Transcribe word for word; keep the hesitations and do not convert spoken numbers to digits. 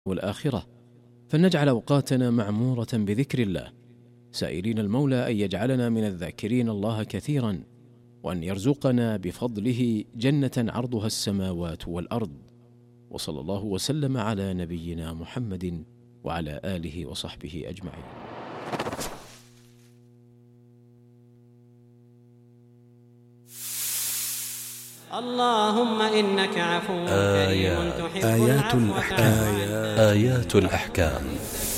والآخرة، فلنجعل أوقاتنا معمورة بذكر الله، سائلين المولى أن يجعلنا من الذاكرين الله كثيرا، وأن يرزقنا بفضله جنة عرضها السماوات والأرض. وصلى الله وسلم على نبينا محمد وعلى آله وصحبه أجمعين. اللهم إنك عفو كريم تحب آيات العفو الأحكام. فاعف عني. آيات الأحكام